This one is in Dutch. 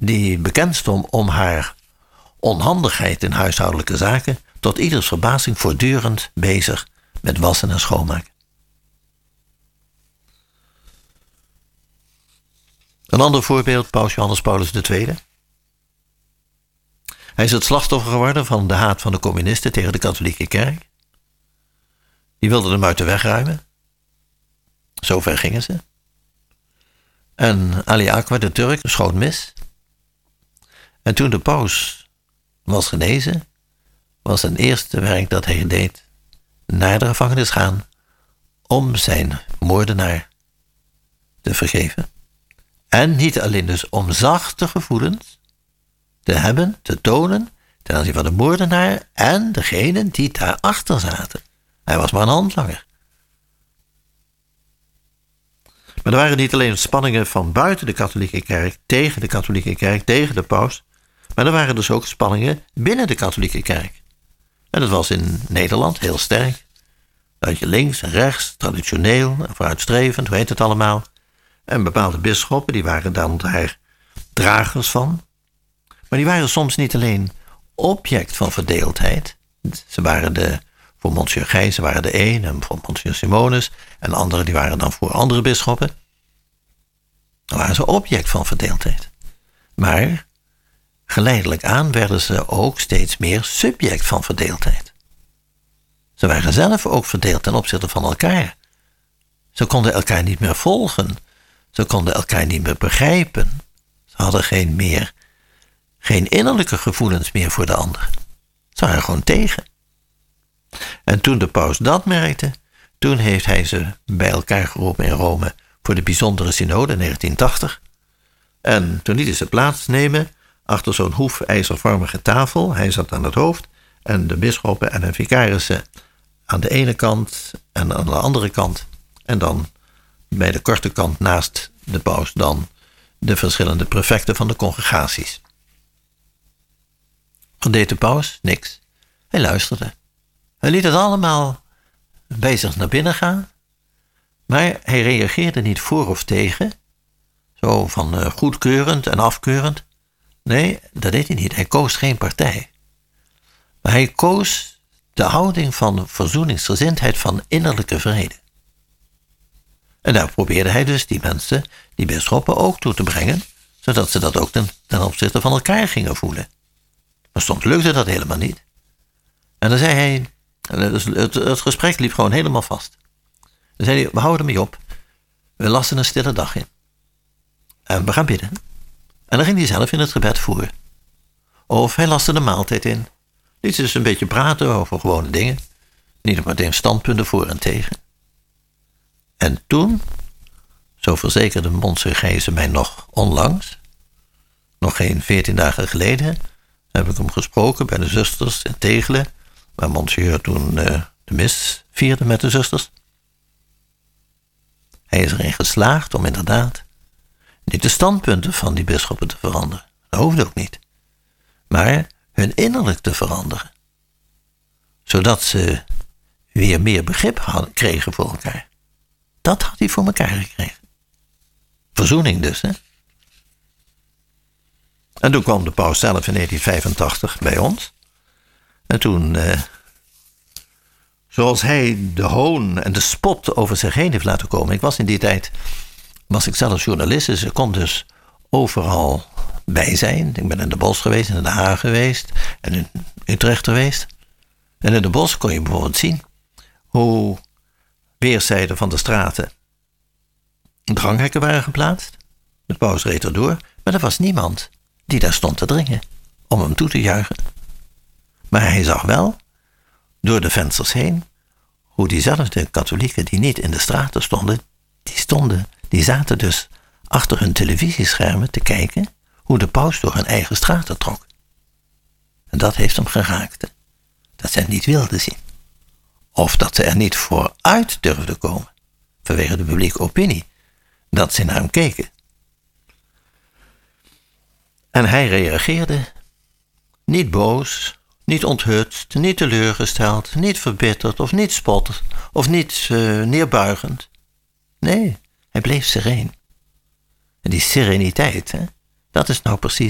die bekend stond om haar onhandigheid in huishoudelijke zaken, tot ieders verbazing voortdurend bezig met wassen en schoonmaken. Een ander voorbeeld, paus Johannes Paulus II. Hij is het slachtoffer geworden van de haat van de communisten tegen de katholieke kerk. Die wilden hem uit de weg ruimen. Zover gingen ze. En Ali Akbar, de Turk, schoot mis. En toen de paus was genezen, was zijn eerste werk dat hij deed naar de gevangenis gaan om zijn moordenaar te vergeven. En niet alleen dus om zachte gevoelens te hebben, te tonen ten aanzien van de moordenaar en degenen die daarachter zaten. Hij was maar een handlanger. Maar er waren niet alleen spanningen van buiten de katholieke kerk, tegen de katholieke kerk, tegen de paus, maar er waren dus ook spanningen binnen de katholieke kerk. En dat was in Nederland heel sterk. Dat je links en rechts, traditioneel en vooruitstrevend, hoe heet het allemaal. En bepaalde bisschoppen, die waren daar dragers van. Maar die waren soms niet alleen object van verdeeldheid. Ze waren voor Monsignor Gijzen waren de een en voor Monsignor Simonus. En anderen die waren dan voor andere bisschoppen. Dan waren ze object van verdeeldheid. Maar geleidelijk aan werden ze ook steeds meer subject van verdeeldheid. Ze waren zelf ook verdeeld ten opzichte van elkaar. Ze konden elkaar niet meer volgen. Ze konden elkaar niet meer begrijpen. Ze hadden geen innerlijke gevoelens meer voor de ander. Ze waren gewoon tegen. En toen de paus dat merkte, toen heeft hij ze bij elkaar geroepen in Rome voor de bijzondere synode in 1980. En toen liet hij ze plaatsnemen achter zo'n hoefijzervormige tafel. Hij zat aan het hoofd en de bisschoppen en de vicarissen aan de ene kant en aan de andere kant. En dan bij de korte kant naast de paus dan de verschillende prefecten van de congregaties. Wat deed de paus? Niks. Hij luisterde. Hij liet het allemaal bij zich naar binnen gaan. Maar hij reageerde niet voor of tegen. Zo van goedkeurend en afkeurend. Nee, dat deed hij niet. Hij koos geen partij. Maar hij koos de houding van verzoeningsgezindheid, van innerlijke vrede. En daar probeerde hij dus die mensen, die bisschoppen ook toe te brengen, zodat ze dat ook ten opzichte van elkaar gingen voelen. Maar soms lukte dat helemaal niet. En dan zei hij, het gesprek liep gewoon helemaal vast. Dan zei hij, we houden mee op. We lassen een stille dag in. En we gaan bidden. En dan ging hij zelf in het gebed voeren. Of hij laste de maaltijd in. Liet ze dus een beetje praten over gewone dingen. Niet meteen standpunten voor en tegen. En toen, zo verzekerde Monsignor Gijzen mij nog onlangs, nog geen 14 dagen geleden, heb ik hem gesproken bij de zusters in Tegelen, waar Monsignor toen de mis vierde met de zusters. Hij is erin geslaagd om inderdaad niet de standpunten van die bisschoppen te veranderen. Dat hoefde ook niet. Maar hun innerlijk te veranderen. Zodat ze weer meer begrip kregen voor elkaar. Dat had hij voor elkaar gekregen. Verzoening dus, hè. En toen kwam de paus zelf in 1985 bij ons. En toen, zoals hij de hoon en de spot over zich heen heeft laten komen. Ik was in die tijd, was ik zelf journalist, dus ik kon dus overal bij zijn. Ik ben in de Bosch geweest, in Den Haag geweest en in Utrecht geweest. En in de Bosch kon je bijvoorbeeld zien hoe weerszijden van de straten dranghekken waren geplaatst. De paus reed erdoor, maar er was niemand die daar stond te dringen om hem toe te juichen. Maar hij zag wel, door de vensters heen, hoe diezelfde katholieken die niet in de straten stonden, die zaten dus achter hun televisieschermen te kijken hoe de paus door hun eigen straten trok. En dat heeft hem geraakt. Dat ze het niet wilden zien. Of dat ze er niet vooruit durfden komen, vanwege de publieke opinie, dat ze naar hem keken. En hij reageerde niet boos, niet onthutst, niet teleurgesteld, niet verbitterd of niet spottend of niet neerbuigend. Nee, hij bleef sereen. En die sereniteit, hè, dat is nou precies